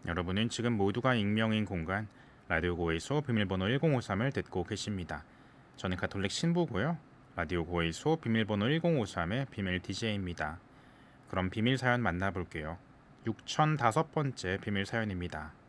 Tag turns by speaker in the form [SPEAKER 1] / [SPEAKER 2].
[SPEAKER 1] 여러분은 지금 모두가 익명인 공간 라디오 고일소 비밀번호 1053을 듣고 계십니다. 저는 가톨릭 신부고요. 라디오 고일소 비밀번호 1053의 비밀 DJ입니다. 그럼 비밀 사연 만나볼게요. 6005번째 비밀 사연입니다.